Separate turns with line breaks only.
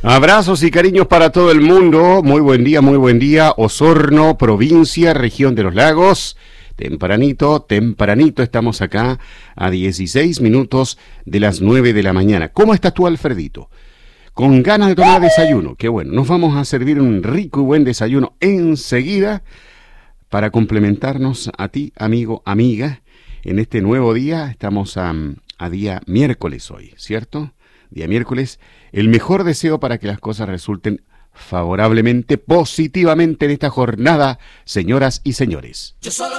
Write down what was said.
Abrazos y cariños para todo el mundo. Muy buen día. Osorno, provincia, región de los lagos. Tempranito, estamos acá a 16 minutos de las 9 de la mañana. ¿Cómo estás tú, Alfredito? Con ganas de tomar desayuno. Qué bueno, nos vamos a servir un rico y buen desayuno enseguida para complementarnos a ti, amigo, amiga, en este nuevo día. Estamos a día miércoles hoy, ¿cierto? Día miércoles. El mejor deseo para que las cosas resulten favorablemente, positivamente en esta jornada, señoras y señores.
Yo solo